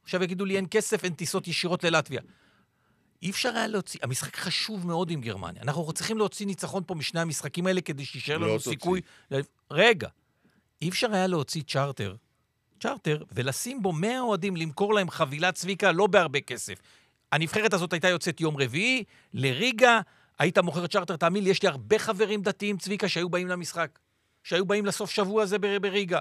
עכשיו יגידו לי, אין כסף, אין טיסות ישירות ללטביה. אי אפשר היה להוציא, המשחק חשוב מאוד עם גרמניה. אנחנו צריכים להוציא ניצחון פה משני המשחקים האלה, כדי שישאר לנו סיכוי. רגע, אי אפשר היה להוציא צ'ארטר, ולשים בו 100 אוהדים, למכור להם חבילת צביקה, לא בהרבה כסף. הנבחרת הזאת הייתה יוצאת יום רביעי, לריגה, היית מוכר צ'ארטר, תאמין לי, יש לי הרבה חברים דתיים צביקה שהיו באים למשחק, שהיו באים לסוף שבוע הזה בריגה.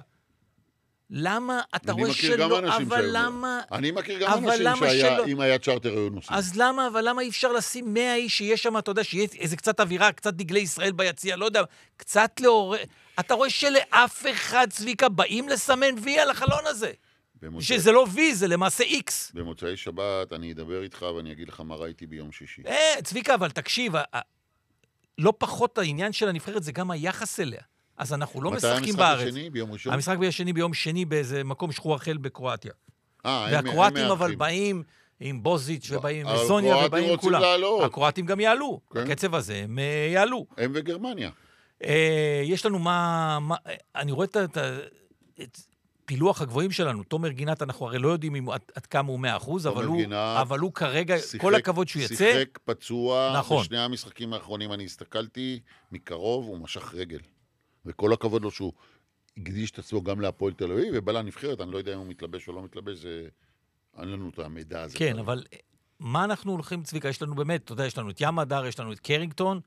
למה אתה רואה שלא, אבל למה... אני מכיר גם אנשים שאם היה צ'ארטר היו נוסעים. אז למה, אבל למה אי אפשר לשים 100 איש שיש שם, אתה יודע, שיהיה איזה קצת אווירה, קצת דגלי ישראל ביציע, לא יודע, קצת לעורר... אתה רואה שלאף אחד צביקה באים לסמן וי על החלון הזה. שזה לא וי, זה למעשה איקס. במוצאי שבת אני אדבר איתך ואני אגיד לך מה ראיתי ביום שישי. צביקה, אבל תקשיב, לא פחות העניין של הנבחרת, זה גם היחס אליה. אז אנחנו לא משחקים בארץ. המשחק השני ביום ראשון? המשחק השני ביום שני באיזה מקום שחור אחל בקרואטיה. והקרואטים אבל באים עם בוזיץ' ובאים עם זוניה ובאים עם כולם. הקרואטים גם יעלו. בקצב הזה הם יעלו. הם וגרמניה. יש לנו אני רואה את פילוח הגבוהים שלנו. תומר גינת, אנחנו הרי לא יודעים עד כמה הוא 100%, אבל הוא כרגע, כל הכבוד שהוא יצא. שיחק פצוע, בשני המשחקים האחרונים אני הסתכלתי, מקרוב הוא משך רגל. וכל הכבוד לו שהוא הקדיש את עצמו גם להפועל תל אביב, ובא לנבחרת, אני לא יודע אם הוא מתלבש או לא מתלבש, אין לנו את המידע הזה. כן, אבל מה אנחנו הולכים, צביקה? יש לנו באמת, אתה יודע, יש לנו את ים הדר, יש לנו את קרינגטון,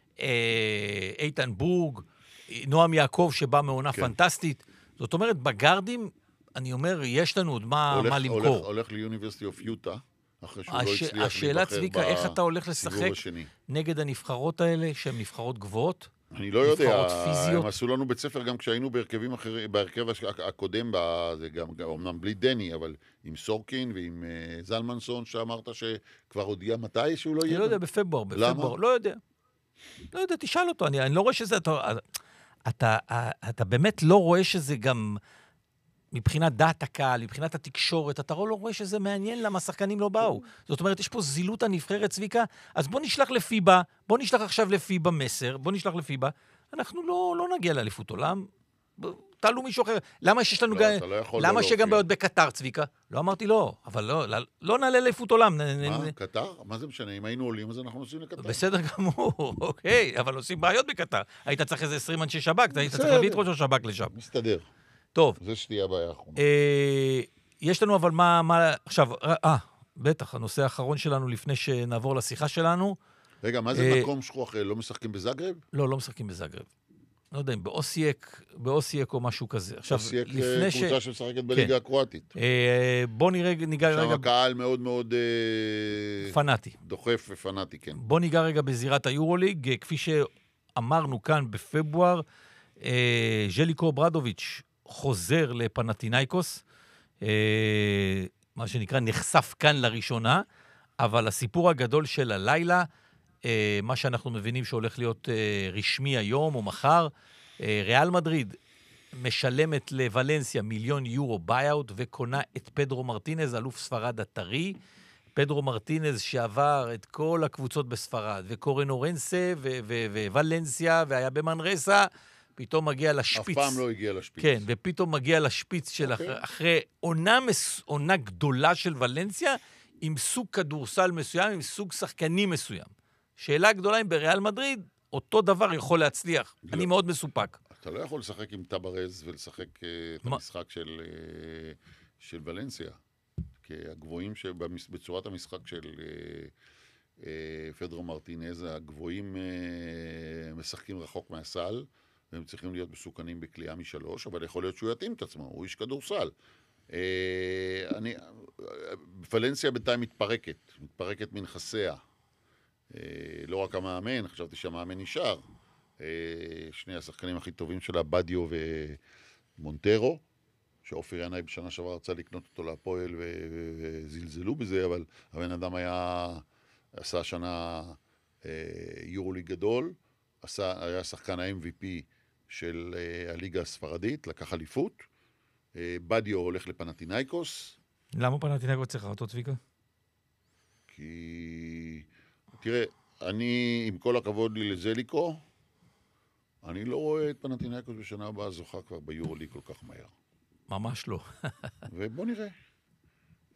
איתן בורג, נועם יעקב שבא מעונה פנטסטית. זאת אומרת, בגרדים, אני אומר, יש לנו עוד מה למכור. הולך ליוניברסיטי אוף יוטה, אחרי שהוא לא הצליח השאלה, צביקה, איך אתה הולך לשחק נגד הנבחרות האלה, שהן נבחרות גבוהות? אני לא יודע, הם עשו לנו בית ספר גם כשהיינו בהרכבים אחרים, בהרכב הקודם, זה גם אמנם בלי דני, אבל עם סורקין ועם זלמנסון, שאמרת שכבר הודיע מתי שהוא לא יהיה. אני לא יודע, בפברואר, לא יודע. לא יודע, תשאל אותו, אני לא רואה שזה, אתה באמת לא רואה שזה גם, מבחינת דעת הקהל, מבחינת התקשורת, אתה לא רואה שזה מעניין למה השחקנים לא באו. זאת אומרת, יש פה זילות הנבחרת צביקה, אז בוא נשלח לפיבה, בוא נשלח עכשיו לפיבה מסר, בוא נשלח לפיבה, אנחנו לא נגיע לאליפות עולם, תעלו מישהו אחר. למה שיש לנו גם, למה שגם בעיות בקטר צביקה? לא אמרתי לא, אבל לא נעלה לאליפות עולם. מה, קטר? מה זה משנה? אם היינו עולים, אז אנחנו נוסעים לקטר. בסדר גמור, אוקיי, אבל עושים בעיות בקטר. היית צריך איזה 20 אנשי שב"כ, היית צריך להביא את ראש השב"כ לשם. מסתדר. טוב. זה שתהיה הבעיה האחרונה. יש לנו אבל מה עכשיו, בטח, הנושא האחרון שלנו לפני שנעבור לשיחה שלנו. רגע, מה זה מקום שכוח? לא משחקים בזאגרב? לא משחקים בזאגרב. לא יודע אם באוסייק או משהו כזה. אוסייק קבוצה שמשחקת בליגה הקרואטית. בוא ניגע רגע... עכשיו הקהל מאוד מאוד... פנאטי. דוחף ופנאטי, כן. בוא ניגע רגע בזירת היורוליג. כפי שאמרנו כאן בפברואר, ז'ליקו ברדוביץ' חוזר לפנאטינאיקוס, מה שנקרא נחשף כאן לראשונה, אבל הסיפור הגדול של הלילה, מה שאנחנו מבינים שהולך להיות רשמי היום או מחר, ריאל מדריד משלמת לוולנסיה 1,000,000 יורו ביי-אוט, וקונה את פדרו מרטינז, אלוף ספרד הטרי. פדרו מרטינז שעבר את כל הקבוצות בספרד, וקורן אורנסה וולנסיה, והיה במנרסה, פתאום מגיע לשפיץ. אף פעם לא הגיע לשפיץ. כן, ופתאום מגיע לשפיץ של אחרי עונה גדולה של ולנסיה, עם סוג כדורסל מסוים, עם סוג שחקני מסוים. שאלה גדולה אם בריאל מדריד, אותו דבר יכול להצליח. אני מאוד מסופק. אתה לא יכול לשחק עם טברז ולשחק את המשחק של ולנסיה. כי הגבוהים בצורת המשחק של פדרו מרטינז, הגבוהים משחקים רחוק מהסל, והם צריכים להיות מסוכנים בקליעה מ3, אבל יכול להיות שהוא יתאים את עצמו, הוא איש כדורסל. ולנסיה בינתיים מתפרקת מנכסיה. לא רק המאמן, חשבתי שהמאמן נשאר. שני השחקנים הכי טובים שלה, בדיו ומונטרו, שאופיר ינאי בשנה שעברה רצה לקנות אותו להפועל וזלזלו בזה, אבל הבן אדם עשה שנה יורוליג גדול, היה שחקן ה-MVP של הליגה הספרדית, לקח אליפות. בדיו הולך לפנאטינאיקוס. למה פנאטינאיקוס צריך אותו צביקה? כי... תראה, אני, עם כל הכבוד לי לזליקו, אני לא רואה את פנאטינאיקוס בשנה הבאה זוכה כבר ביורוליג כל כך מהר. ממש לא. ובוא נראה.